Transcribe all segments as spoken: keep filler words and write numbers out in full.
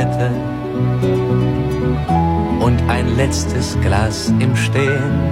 Zigarette und ein letztes Glas im Stehen.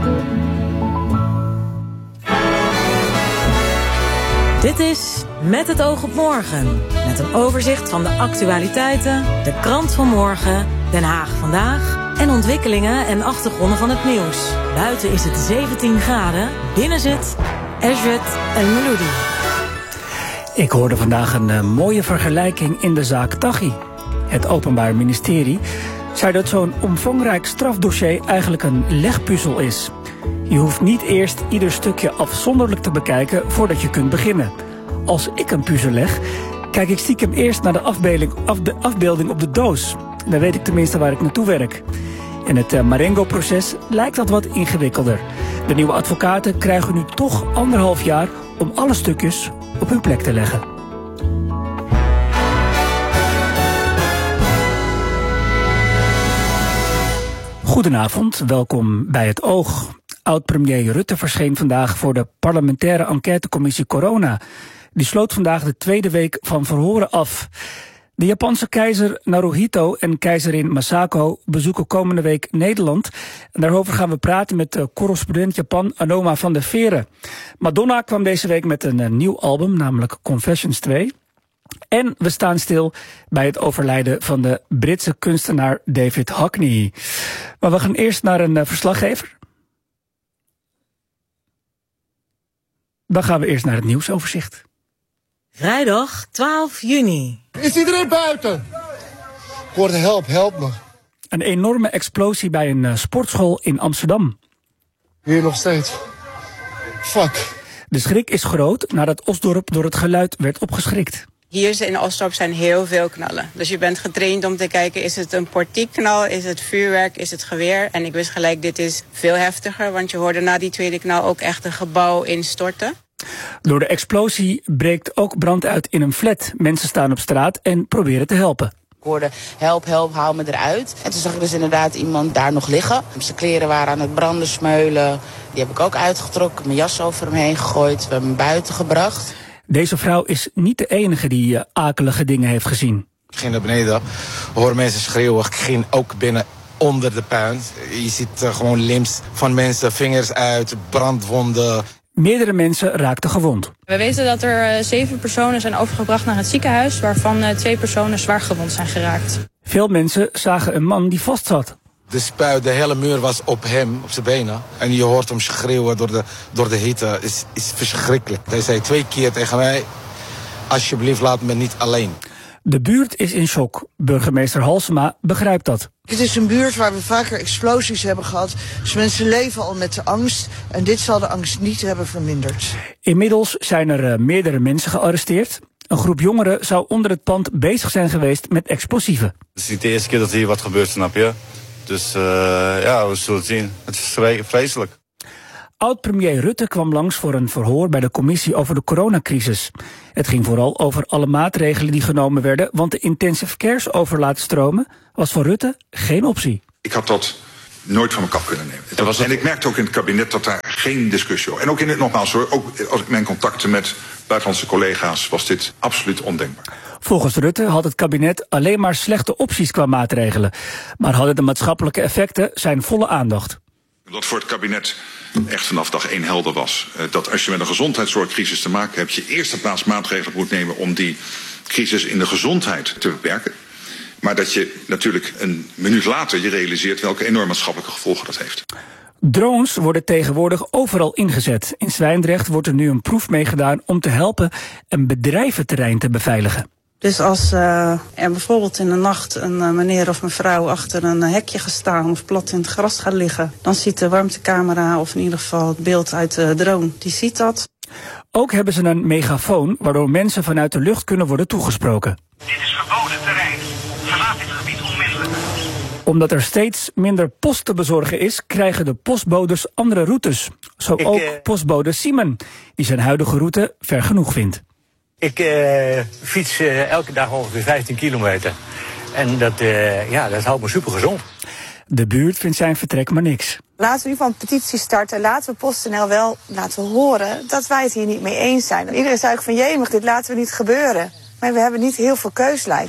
Dit is Met het oog op morgen. Met een overzicht van de actualiteiten, de krant van morgen, Den Haag vandaag en ontwikkelingen en achtergronden van het nieuws. Buiten is het zeventien graden, binnen zit Esret en Meloudi. Ik hoorde vandaag een uh, mooie vergelijking in de zaak Taghi. Het Openbaar Ministerie zei dat zo'n omvangrijk strafdossier eigenlijk een legpuzzel is. Je hoeft niet eerst ieder stukje afzonderlijk te bekijken voordat je kunt beginnen. Als ik een puzzel leg, kijk ik stiekem eerst naar de afbeelding, af de afbeelding op de doos. Dan weet ik tenminste waar ik naartoe werk. In het uh, Marengo-proces lijkt dat wat ingewikkelder. De nieuwe advocaten krijgen nu toch anderhalf jaar om alle stukjes op hun plek te leggen. Goedenavond, welkom bij Het Oog. Oud-premier Rutte verscheen vandaag voor de parlementaire enquêtecommissie Corona. Die sloot vandaag de tweede week van verhoren af. De Japanse keizer Naruhito en keizerin Masako bezoeken komende week Nederland. En daarover gaan we praten met uh, correspondent Japan Anoma van der Veren. Madonna kwam deze week met een uh, nieuw album, namelijk Confessions twee. En we staan stil bij het overlijden van de Britse kunstenaar David Hockney. Maar we gaan eerst naar een uh, verslaggever. Dan gaan we eerst naar het nieuwsoverzicht. Vrijdag twaalf juni. Is iedereen buiten? Ik hoorde help, help me. Een enorme explosie bij een uh, sportschool in Amsterdam. Hier nog steeds. Fuck. De schrik is groot nadat Osdorp door het geluid werd opgeschrikt. Hier in Osdorp zijn heel veel knallen. Dus je bent getraind om te kijken, is het een portiekknal, is het vuurwerk, is het geweer? En ik wist gelijk, dit is veel heftiger, want je hoorde na die tweede knal ook echt een gebouw instorten. Door de explosie breekt ook brand uit in een flat. Mensen staan op straat en proberen te helpen. Ik hoorde help, help, haal me eruit. En toen zag ik dus inderdaad iemand daar nog liggen. Zijn kleren waren aan het branden, smeulen. Die heb ik ook uitgetrokken, mijn jas over hem heen gegooid. We hebben hem buiten gebracht. Deze vrouw is niet de enige die uh, akelige dingen heeft gezien. Ik ging naar beneden, hoor mensen schreeuwen. Ik ging ook binnen onder de puin. Je ziet uh, gewoon limbs van mensen, vingers uit, brandwonden. Meerdere mensen raakten gewond. We weten dat er uh, zeven personen zijn overgebracht naar het ziekenhuis, waarvan uh, twee personen zwaar gewond zijn geraakt. Veel mensen zagen een man die vastzat. De spuit, de hele muur was op hem, op zijn benen. En je hoort hem schreeuwen door de, door de hitte. Is, is verschrikkelijk. Hij zei twee keer tegen mij, alsjeblieft laat me niet alleen. De buurt is in shock. Burgemeester Halsema begrijpt dat. Het is een buurt waar we vaker explosies hebben gehad. Dus mensen leven al met de angst. En dit zal de angst niet hebben verminderd. Inmiddels zijn er uh, meerdere mensen gearresteerd. Een groep jongeren zou onder het pand bezig zijn geweest met explosieven. Het is niet de eerste keer dat hier wat gebeurt, snap je? Dus uh, ja, we zullen het zien. Het is vreselijk. Oud-premier Rutte kwam langs voor een verhoor bij de commissie over de coronacrisis. Het ging vooral over alle maatregelen die genomen werden, want de intensive cares over laten stromen was voor Rutte geen optie. Ik had dat nooit van mijn kap kunnen nemen. Dat, en ik merkte ook in het kabinet dat daar geen discussie over. En ook in het nogmaals hoor, ook als ik mijn contacten met buitenlandse collega's was dit absoluut ondenkbaar. Volgens Rutte had het kabinet alleen maar slechte opties qua maatregelen, maar hadden de maatschappelijke effecten zijn volle aandacht. Dat voor het kabinet echt vanaf dag één helder was. Dat als je met een gezondheidszorgcrisis te maken hebt, je eerste plaats maatregelen moet nemen om die crisis in de gezondheid te beperken. Maar dat je natuurlijk een minuut later je realiseert welke enorme maatschappelijke gevolgen dat heeft. Drones worden tegenwoordig overal ingezet. In Zwijndrecht wordt er nu een proef meegedaan om te helpen een bedrijventerrein te beveiligen. Dus als uh, er bijvoorbeeld in de nacht een uh, meneer of mevrouw achter een uh, hekje gaat staan of plat in het gras gaat liggen, dan ziet de warmtecamera of in ieder geval het beeld uit de drone, die ziet dat. Ook hebben ze een megafoon waardoor mensen vanuit de lucht kunnen worden toegesproken. Dit is verboden terrein. Verlaat dit gebied onmiddellijk. Omdat er steeds minder post te bezorgen is, krijgen de postbodes andere routes. Zo Ik, ook uh... postbode Simon, die zijn huidige route ver genoeg vindt. Ik uh, fiets uh, elke dag ongeveer vijftien kilometer. En dat, uh, ja, dat houdt me super gezond. De buurt vindt zijn vertrek maar niks. Laten we nu van een petitie starten. Laten we PostNL wel laten horen dat wij het hier niet mee eens zijn. Iedereen zei ook van jemig, dit laten we niet gebeuren. Maar we hebben niet heel veel keuslijf.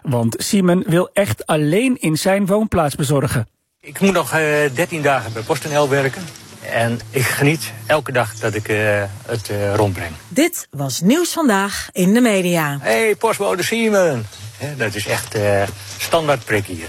want Simon wil echt alleen in zijn woonplaats bezorgen. Ik moet nog uh, dertien dagen bij PostNL werken. En ik geniet elke dag dat ik uh, het uh, rondbreng. Dit was Nieuws Vandaag in de media. Hé, hey, postbode Simon. Ja, dat is echt uh, standaard prik hier.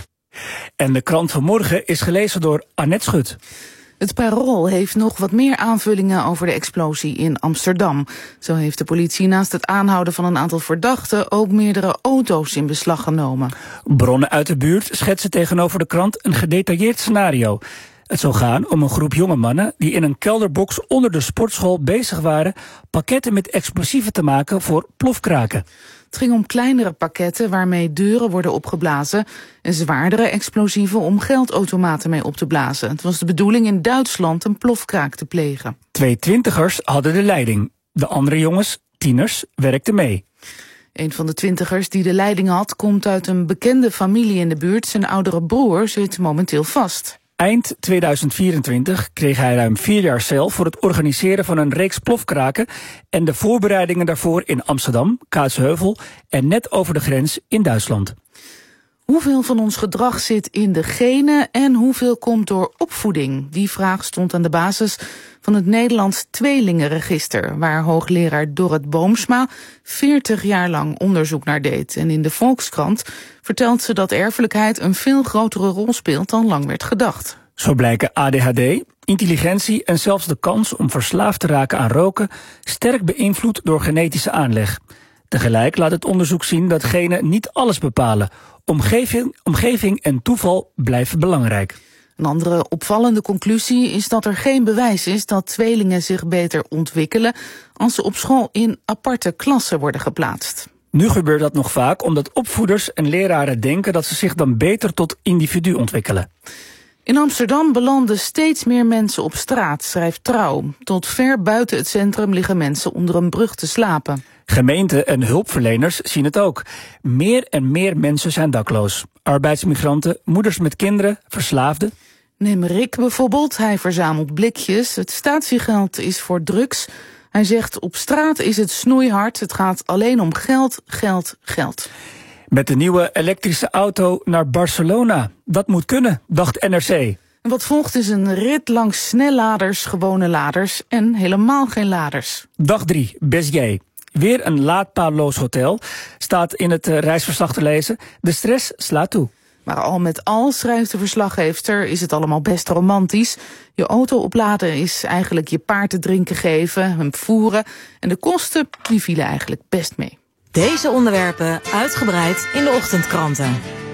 En de krant van morgen is gelezen door Annette Schut. Het Parool heeft nog wat meer aanvullingen over de explosie in Amsterdam. Zo heeft de politie naast het aanhouden van een aantal verdachten ook meerdere auto's in beslag genomen. Bronnen uit de buurt schetsen tegenover de krant een gedetailleerd scenario. Het zou gaan om een groep jonge mannen die in een kelderbox onder de sportschool bezig waren pakketten met explosieven te maken voor plofkraken. Het ging om kleinere pakketten waarmee deuren worden opgeblazen en zwaardere explosieven om geldautomaten mee op te blazen. Het was de bedoeling in Duitsland een plofkraak te plegen. Twee twintigers hadden de leiding. De andere jongens, tieners, werkten mee. Een van de twintigers die de leiding had komt uit een bekende familie in de buurt. Zijn oudere broer zit momenteel vast. Eind tweeduizend vierentwintig kreeg hij ruim vier jaar cel voor het organiseren van een reeks plofkraken en de voorbereidingen daarvoor in Amsterdam, Kaatsheuvel en net over de grens in Duitsland. Hoeveel van ons gedrag zit in de genen en hoeveel komt door opvoeding? Die vraag stond aan de basis van het Nederlands Tweelingenregister, waar hoogleraar Dorrit Boomsma veertig jaar lang onderzoek naar deed. En in de Volkskrant vertelt ze dat erfelijkheid een veel grotere rol speelt dan lang werd gedacht. Zo blijken A D H D, intelligentie en zelfs de kans om verslaafd te raken aan roken sterk beïnvloed door genetische aanleg. Tegelijk laat het onderzoek zien dat genen niet alles bepalen. Omgeving, omgeving en toeval blijven belangrijk. Een andere opvallende conclusie is dat er geen bewijs is dat tweelingen zich beter ontwikkelen als ze op school in aparte klassen worden geplaatst. Nu gebeurt dat nog vaak omdat opvoeders en leraren denken dat ze zich dan beter tot individu ontwikkelen. In Amsterdam belanden steeds meer mensen op straat, schrijft Trouw. Tot ver buiten het centrum liggen mensen onder een brug te slapen. Gemeenten en hulpverleners zien het ook. Meer en meer mensen zijn dakloos. Arbeidsmigranten, moeders met kinderen, verslaafden. Neem Rick bijvoorbeeld, hij verzamelt blikjes. Het statiegeld is voor drugs. Hij zegt, op straat is het snoeihard. Het gaat alleen om geld, geld, geld. Met de nieuwe elektrische auto naar Barcelona. Dat moet kunnen, dacht N R C. En wat volgt is een rit langs snelladers, gewone laders en helemaal geen laders. Dag drie, Béziers. Weer een laadpaalloos hotel, staat in het uh, reisverslag te lezen. De stress slaat toe. Maar al met al, schrijft de verslaggeefster, is het allemaal best romantisch. Je auto opladen is eigenlijk je paard te drinken geven, hem voeren. En de kosten, die vielen eigenlijk best mee. Deze onderwerpen uitgebreid in de ochtendkranten.